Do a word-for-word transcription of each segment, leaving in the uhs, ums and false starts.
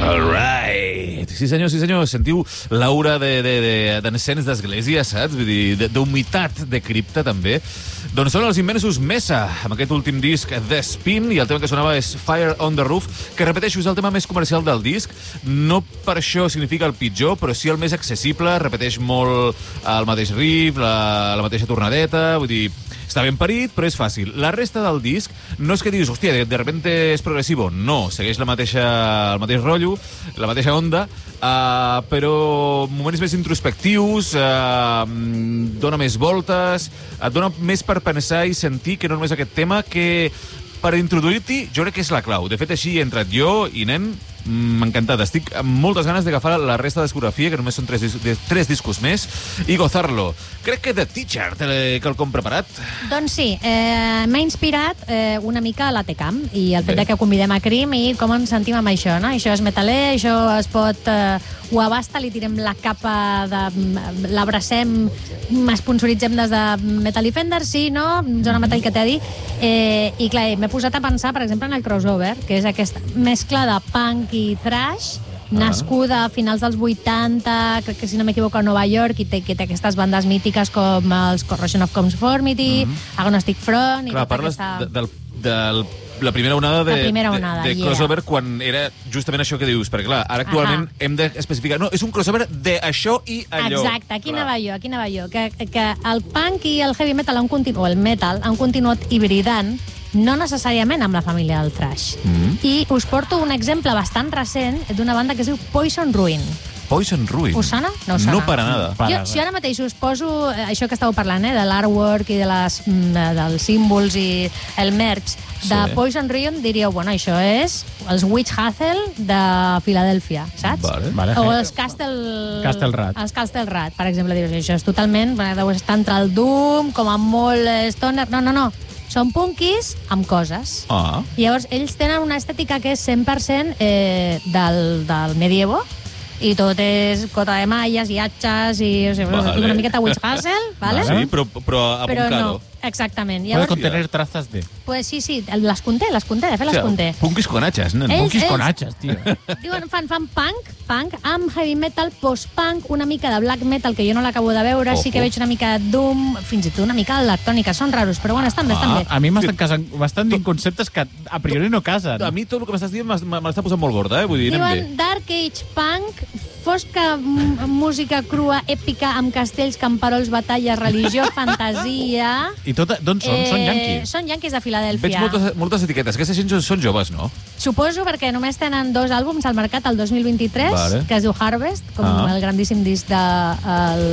All right. Sí senyor, sí senyor. Sentiu l'aura d'encens d'església, saps? Vull dir, d'humitat de cripta, també. Doncs són els immensos Mesa, amb aquest últim disc The Spin, i el tema que sonava és Fire on the Roof, que, repeteixo, és el tema més comercial del disc. No per això significa el pitjor, però sí el més accessible. Repeteix molt el mateix riff, la, la mateixa tornadeta, vull dir... Està ben parit, però és fàcil. La resta del disc no és que diguis, hòstia, de, de repente és progressivo. No, segueix la mateixa, el mateix rotllo, la mateixa onda, uh, però moments més introspectius, uh, dona més voltes, et dona més per pensar i sentir que no només aquest tema, que per introduir-t'hi jo crec que és la clau. De fet, així he entrat jo i, nen, m'ha encantat. Estic amb moltes ganes d'agafar la resta de discografia, que només són tres, tres discos més, i gozar-lo. Crec que The Teacher, que el com preparat. Doncs sí, eh, m'ha inspirat eh, una mica a la T-Camp i el fet de que convidem a Crim i com ens sentim amb això, no? Això és metaler, això es pot... Eh, ho abasta, li tirem la capa de... l'abracem, esponsoritzem des de Metal Defender, sí, no? Zona Metal que t'he dit. Eh, I clar, m'he posat a pensar, per exemple, en el Crossover, que és aquesta mescla de punk i thrash, nascuda a finals dels vuitanta, crec que si no m'equivoco a Nova York, i té, que té aquestes bandes mítiques com els Corrosion of Conformity, mm-hmm. Agnostic Front... Clar, i tota parles aquesta... del, del, la primera onada de, la primera onada, de, de crossover, yeah. Quan era justament això que dius, perquè clar, ara actualment uh-huh. hem d'especificar, no, és un crossover d'això i allò. Exacte, aquí anava jo, aquí anava jo, que, que el punk i el heavy metal han continuat, o el metal, han continuat hibridant, no necessàriament amb la família del thrash. Mm-hmm. I us porto un exemple bastant recent d'una banda que es diu Poison Ruin. Poison Ruin? Us sona? No us sona. No para nada. Jo, si ara mateix us poso eh, això que estàveu parlant, eh, de l'artwork i de les, mm, dels símbols i el merch de sí. Poison Ruin, diríeu, bueno, això és els Witch Hazel de Filadèlfia, saps? Vale. Vale. O els Castle... Castle Rat. Els Castle Rat, per exemple. Dius, això és totalment... Deu estar entre el Doom, com a molt stoner... No, no, no. Són punkis amb coses. Ah. I llavors, ells tenen una estètica que és cent per cent eh, del, del medievo, i tot és cota de malles i atxes i o sigui, vale. Una miqueta Witch Hazel, ¿vale? Sí, però, però apuncado. Però no, exactament. Puede contener trazas de... Pues sí, sí, les conté, les conté, de fet les conté. Punkis con hachas, no? Ells, Punkis ells, con hachas, tio. Diuen, fan, fan punk, punk, amb heavy metal, post-punk, una mica de black metal, que jo no l'acabo de veure, Ojo. Sí que veig una mica de doom, fins i tot una mica electrònica, són raros, però bueno, estan bé, estan bé. A mi m'estan casant, m'estan dient conceptes que a priori no casen. A mi tot el que m'estàs dient m'està posant molt gorda, eh? Vull dir, anem bé. Diuen Dark Age Punk, fosca música crua, èpica, amb castells, camperols, batalles, religió, fantasia... I tot, d'on són? Són yanquis? Són yanquis de Filadèlfia. Veig moltes, moltes etiquetes. Aquesta gent són joves, no? Suposo, perquè només tenen dos àlbums al mercat el dos mil vint-i-tres, vale. Que es diu Harvest, com ah. el grandíssim disc de el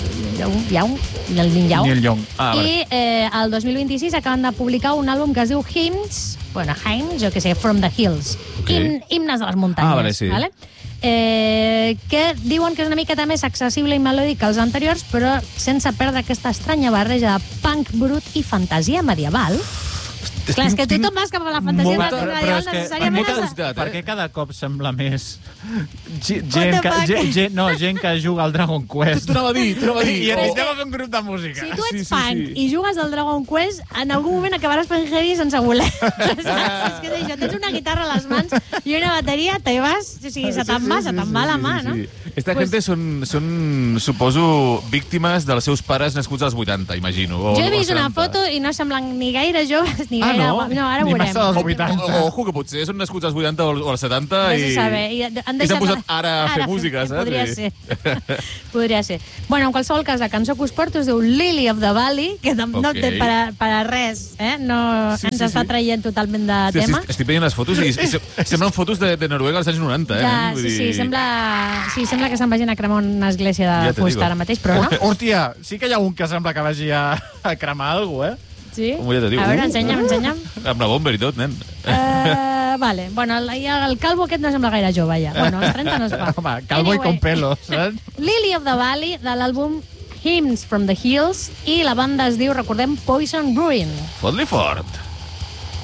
Young, el Neil Young. Neil Young. Ah, vale. I eh, el dos mil vint-i-sis acaben de publicar un àlbum que es diu Hymns, bueno, Hymns, jo què sé, From the Hills. Okay. Him, himnes de les muntanyes. Ah, vale, sí. Vale? Eh, que diuen que és una miqueta més accessible i melòdic que els anteriors, però sense perdre aquesta estranya barreja de punk brut i fantasia medieval. Clar, és que tothom vas cap a la fantasia molta, medieval necessàriament. Per, per què cada cop sembla més gent que, gent, gent, no, gent que juga al Dragon Quest? Tu t'anava a dir, tu t'anava a dir. I ara estem a fer un grup de música. Si tu ets sí, sí, fan sí. i jugues al Dragon Quest, en algun moment acabaràs fent heavy sense voler. És que és això, tens una guitarra a les mans i una bateria, te vas, o sigui, se te'n va, se te'n va la mà, no? Esta pues... gente són, són, suposo, víctimes dels seus pares nascuts als vuitanta, imagino. O, jo he vist o una foto i no semblen ni gaire joves ni ah, gaire... no? No, ara ho ni veurem. massa dels vuitanta. O, ojo, que potser són nascuts als vuitanta o als setanta i, I, i s'han posat ara a fer ara música, saps? Podria ser. Podria ser. Bueno, en qualsevol cas, la cançó que us porto es diu Lily of the Valley, que okay. no té per a, per a res, eh? No sí, ens sí, està sí. traient totalment de sí, tema. Sí, estic veient les fotos i, i semblen fotos de, de Noruega als anys noranta, eh? Ja, Vull sí, dir... sí, sembla, sí, sembla que se'n vagin a cremar una església de ja fusta ara mateix, però no. Hòstia, sí que hi ha un que sembla que vagi a, a cremar alguna cosa, eh? Sí? Ja te diu. A veure, ensenya'm, ensenya'm. Amb la bomber i tot, nen. Uh, vale, bueno, el, el calvo aquest no sembla gaire jove, ja. Bueno, als trenta no es fa. Home, calvo anyway. I con pelo, saps? Lily of the Valley, de l'àlbum Hymns from the Hills, i la banda es diu, recordem, Poison Ruin. Fot-li fort.